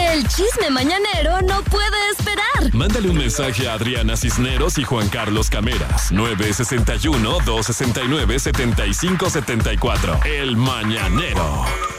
El chisme mañanero no puede esperar. Mándale un mensaje a Adriana Cisneros y Juan Carlos Cameras. 961-269-7574. El Mañanero.